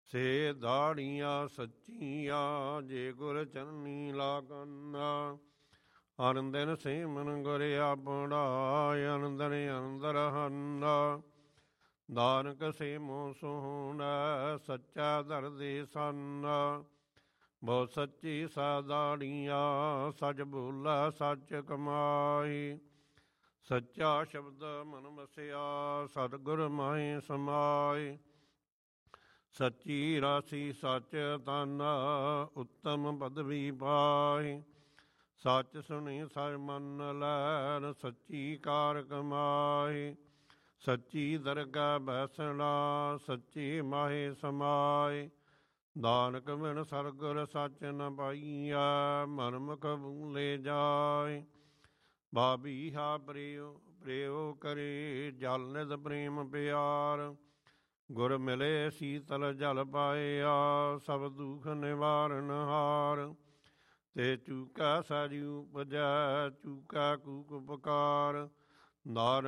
ਸੇ ਦਾੜੀਆਂ ਸੱਚੀਆਂ ਜੇ ਗੁਰ ਚਰਨੀ ਲਾਗੰਨਾ। ਅਨੰਦਨ ਸਿਮਨ ਗੁਰ ਆਪਣਾ ਅਨੰਦਨ ਅੰਦਰ ਹੰਨਾ। ਨਾਨਕ ਸਿਮੋ ਸੋਹਣਾ ਸੱਚਾ ਦਰਦੇ ਸੰਨਾ। ਬਹੁਤ ਸੱਚੀ ਸਾਦਾੜੀਆਂ ਸੱਚ ਬੋਲਾ ਸੱਚ ਕਮਾਈ। ਸੱਚਾ ਸ਼ਬਦ ਮਨ ਵਸਿਆ ਸਤਿਗੁਰ ਮਾਹੀ ਸਮਾਈ। ਸੱਚੀ ਰਾਸੀ ਸੱਚ ਤਨ ਉੱਤਮ ਪਦਵੀ ਪਾਈ। ਸੱਚ ਸੁਣੀ ਸਚ ਮੰਨ ਲੈਣ ਸੱਚੀ ਕਾਰ ਕਮਾਈ। ਸੱਚੀ ਦਰਗਾਹ ਬੈਸਣਾ ਸੱਚੀ ਮਾਹੀ ਸਮਾਈ। ਨਾਨਕ ਬਿਨ ਸਤਿਗੁਰ ਸੱਚ ਨ ਪਾਈਐ ਮਨਮੁਖ ਭੂਲੇ ਜਾਏ। ਬਾਬੀਹਾ ਪ੍ਰੇਉ ਕਰੇ ਜਲ ਨਿਧ ਪ੍ਰੇਮ ਪਿਆਰ। ਗੁਰ ਮਿਲੇ ਸੀਤਲ ਜਲ ਪਾਇਆ ਸਭ ਦੁਖ ਨਿਵਾਰਨ ਹਾਰ। ਤੇ ਚੂਕਾ ਸਾਰੀ ਉਪਜੈ ਚੂਕਾ ਕੂਕ ਪੁਕਾਰ। ਨਾਨਕ